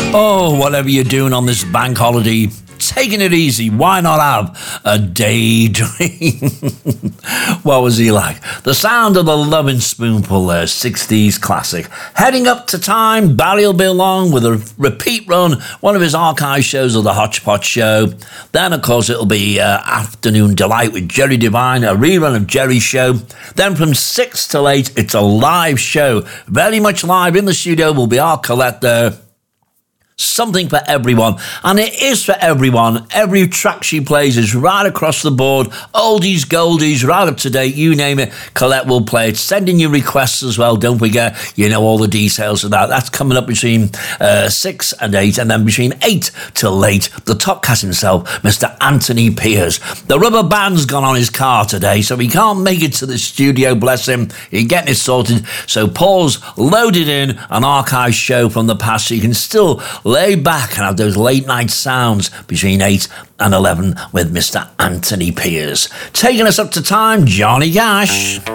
Oh, whatever you're doing on this bank holiday, taking it easy. Why not have a daydream? What was he like? The sound of the Lovin' Spoonful there, 60s classic. Heading up to time, Barry will be along with a repeat run, one of his archive shows of the Hodgepodge Show. Then, of course, it'll be Afternoon Delight with Jerry Devine, a rerun of Jerry's show. Then from 6 till 8, it's a live show. Very much live in the studio will be our Colette there. Something for everyone, and it is for everyone. Every track she plays is right across the board, oldies, goldies, right up to date, you name it, Colette will play it. Send in your requests as well, don't forget, you know all the details of that. That's coming up between 6 and 8, and then between 8 till 8, the top cat himself, Mr. Anthony Piers. The rubber band's gone on his car today, so he can't make it to the studio, bless him. He's getting it sorted, so Paul's loaded in an archive show from the past, so you can still lay back and have those late night sounds between 8 and 11 with Mr. Anthony Piers. Taking us up to time, Johnny Cash.